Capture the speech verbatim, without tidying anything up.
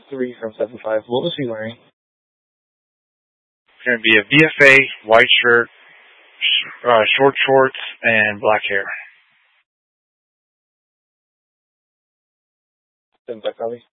three from seven five. What was he wearing? It's going to be a V F A, white shirt, sh- uh, short shorts, and black hair. Send that copy.